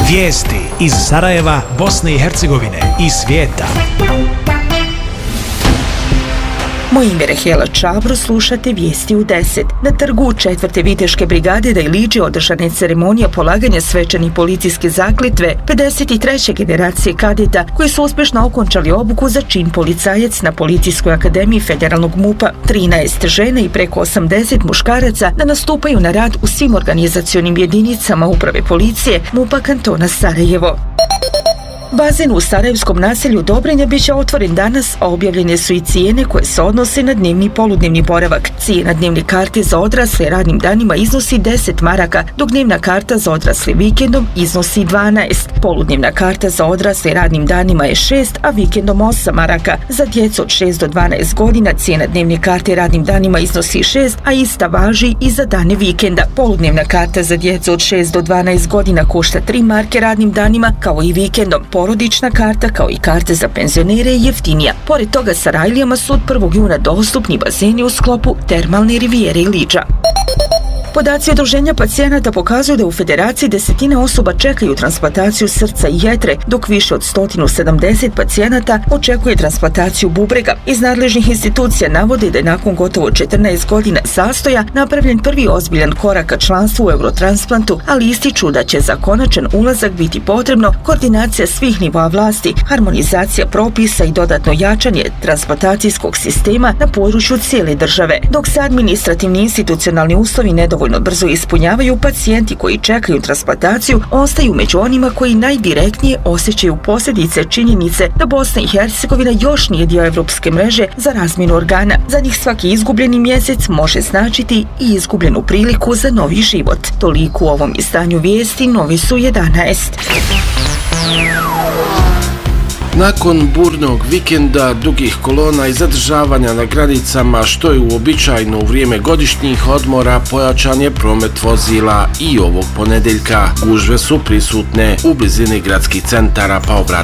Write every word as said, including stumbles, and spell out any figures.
Vijesti iz Sarajeva, Bosne i Hercegovine i svijeta. Moje ime je Hela Čabro, slušate Vijesti u deset. Na trgu četvrte viteške brigade Dajliđe održana je ceremonija polaganja svečane policijske zakletve pedeset treće generacije kadeta koji su uspješno okončali obuku za čin policajac na Policijskoj akademiji Federalnog MUP-a. trinaest žena i preko osamdeset muškaraca da nastupaju na rad u svim organizacionim jedinicama uprave policije MUP-a kantona Sarajevo. Bazen u sarajevskom naselju Dobrinja bit će otvoren danas, a objavljene su i cijene koje se odnose na dnevni i poludnevni boravak. Cijena dnevne karte za odrasle radnim danima iznosi deset maraka, dok dnevna karta za odrasle vikendom iznosi dvanaest. Poludnevna karta za odrasle radnim danima je šest, a vikendom osam maraka. Za djecu od šest do dvanaest godina cijena dnevne karte radnim danima iznosi šest, a ista važi i za dane vikenda. Poludnevna karta za djecu od šest do dvanaest godina košta tri marke radnim danima, kao i vikendom. Porodična karta, kao i karte za penzionere, je jeftinija. Pored toga, Sarajlijama su od prvog juna dostupni bazeni u sklopu termalne rivijere Iliđa. Podaci udruženja pacijenata pokazuju da u Federaciji desetine osoba čekaju transplantaciju srca i jetre, dok više od sto sedamdeset pacijenata očekuje transplantaciju bubrega. Iz nadležnih institucija navode da je nakon gotovo četrnaest godina zastoja napravljen prvi ozbiljan korak ka članstvu u Eurotransplantu, ali ističu da će za konačan ulazak biti potrebno koordinacija svih nivoa vlasti, harmonizacija propisa i dodatno jačanje transplantacijskog sistema na području cijele države. Dok se administrativni institucionalni uslovi nedovoljno brzo ispunjavaju, pacijenti koji čekaju transplantaciju ostaju među onima koji najdirektnije osjećaju posljedice činjenice da Bosna i Hercegovina još nije dio evropske mreže za razmjenu organa. Za njih svaki izgubljeni mjesec može značiti i izgubljenu priliku za novi život. Toliko u ovom izdanju vijesti, novi su jedanaest. Nakon burnog vikenda, dugih kolona i zadržavanja na granicama, što je uobičajeno u vrijeme godišnjih odmora, pojačan je promet vozila i ovog ponedeljka. Gužve su prisutne u blizini gradskih centara, pa